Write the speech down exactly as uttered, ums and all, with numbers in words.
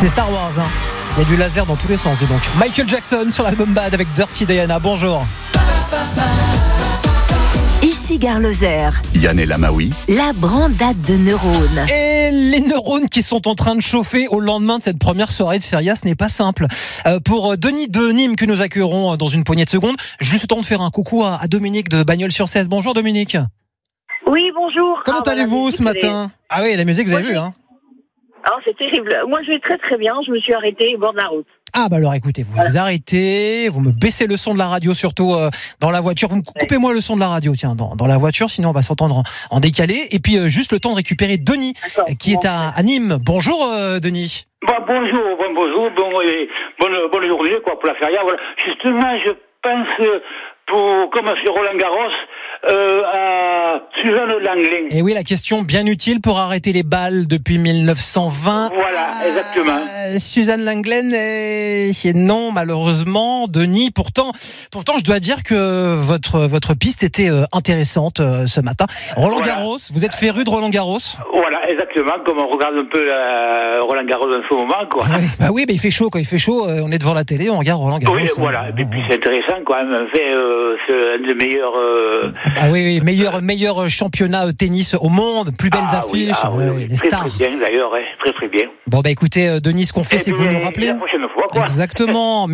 C'est Star Wars, hein. Il y a du laser dans tous les sens, et donc Michael Jackson sur l'album Bad avec Dirty Diana. Bonjour. Ici Gare Lozère. Yann et Lamaoui. La brandade de neurones. Et les neurones qui sont en train de chauffer au lendemain de cette première soirée de Feria, ce n'est pas simple. Euh, pour Denis de Nîmes que nous accueillerons dans une poignée de secondes, juste le temps de faire un coucou à, à Dominique de Bagnols-sur-Cèze. Bonjour Dominique. Oui, bonjour. Comment ah, allez-vous bah, ce matin est... Ah oui, la musique, vous avez vu, hein. Ah, c'est terrible. Moi, je vais très très bien. Je me suis arrêtée au bord de la route. Ah bah alors écoutez, vous voilà. vous arrêtez, vous me baissez le son de la radio, surtout euh, dans la voiture. Vous me coupez-moi le son de la radio, tiens, dans, dans la voiture, sinon on va s'entendre en, en décalé. Et puis euh, juste le temps de récupérer Denis, D'accord. qui est à, à Nîmes. Bonjour euh, Denis. Bon, bonjour, bon, bonjour, bon, et bonne, bonne journée quoi pour la feria. Voilà. Justement, je pense pour comme sur Roland Garros euh, à Suzanne Lenglen. Et oui, la question bien utile pour arrêter les balles depuis mille neuf cent vingt. Voilà, exactement. Euh, Suzanne Lenglen, euh, non malheureusement. Denis, pourtant, pourtant, je dois dire que votre votre piste était euh, intéressante euh, ce matin. Roland voilà. Garros, vous êtes féru de Roland Garros? Voilà, exactement. Comme on regarde un peu la Roland Garros en ce moment, quoi. Ah oui, bah oui, mais il fait chaud quand il fait chaud. Euh, on est devant la télé, on regarde Roland Garros. Oui, voilà. Et puis, puis c'est intéressant quand même. Fait, euh, c'est un des meilleurs. Euh... Ah oui, oui, meilleur meilleur championnat tennis au monde, plus belles ah, affiches, oui, ah, oui, oui. les très, stars. Très bien d'ailleurs, hein. très très bien. Bon bah écoutez, Denis, ce qu'on fait, et c'est que puis, vous nous rappelez. La prochaine fois, quoi. Exactement.